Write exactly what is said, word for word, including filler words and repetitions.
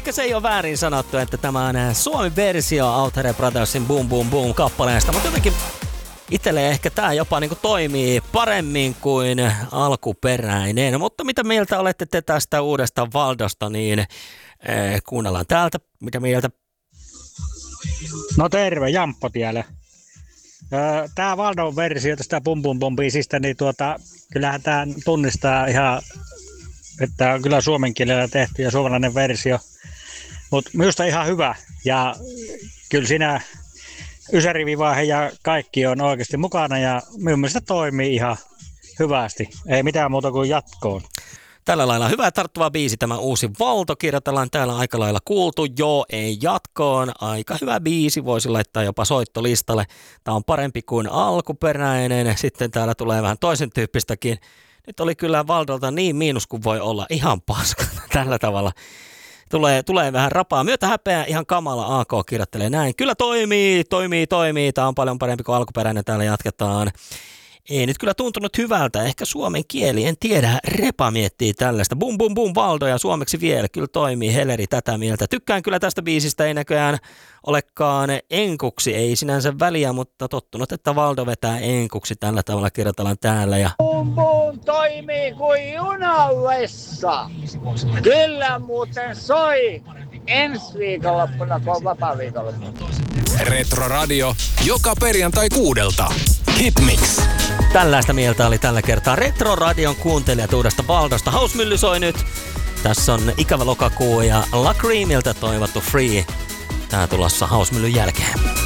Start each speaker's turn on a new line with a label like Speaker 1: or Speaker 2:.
Speaker 1: ehkä se ei ole väärin sanottu, että tämä on Suomen versio Outer Brothersin Boom Boom Boom kappaleesta, mutta jotenkin itselle ehkä tää jopa niinku toimii paremmin kuin alkuperäinen. Mutta mitä mieltä olette te tästä uudesta Valdosta, niin eh, kuunnellaan täältä. Mitä mieltä?
Speaker 2: No terve, Jamppo tiellä. Tää Valdon versio tästä Bum Bum Bum biisistä, niin tuota, kyllähän tää tunnistaa ihan, että on kyllä suomen kielellä tehty ja suomalainen versio. Mutta minusta ihan hyvä ja kyllä siinä ysärivivaihe ja kaikki on oikeasti mukana ja minun mielestä toimii ihan hyvästi. Ei mitään muuta kuin jatkoon.
Speaker 1: Tällä lailla hyvä tarttuva biisi, tämä uusi Valdo. Kirjoitellaan täällä aika lailla kuultu. Joo, ei jatkoon. Aika hyvä biisi, voisi laittaa jopa soittolistalle. Tämä on parempi kuin alkuperäinen. Sitten täällä tulee vähän toisen tyyppistäkin. Nyt oli kyllä Valdolta niin miinus kuin voi olla. Ihan paska tällä tavalla. Tulee, tulee vähän rapaa. Myötä häpeää ihan kamala. A K kirjoittelee näin. Kyllä toimii, toimii, toimii. Tämä on paljon parempi kuin alkuperäinen. Täällä jatketaan. Ei nyt kyllä tuntunut hyvältä. Ehkä suomen kieli, en tiedä. Repa miettii tällaista. Bum bum bum Valdo ja suomeksi vielä. Kyllä toimii. Heleri tätä mieltä. Tykkään kyllä tästä biisistä. Ei näköjään olekaan enkuksi. Ei sinänsä väliä, mutta tottunut, että Valdo vetää enkuksi. Tällä tavalla kirjoitellaan täällä. Ja
Speaker 3: Bum bum toimii kuin junallessa. Kyllä muuten soi. Ensi viikonloppuna, kun on vapaa viikonloppu.
Speaker 4: Retro Radio joka perjantai kuudelta. Hitmix.
Speaker 1: Tällaista mieltä oli tällä kertaa Retro Radion kuuntelijat uudesta Valdosta. Hausmylly soi nyt. Tässä on ikävä lokakuu ja La Creamilta toivottu Free. Tää tulossa Hausmyllyn jälkeen.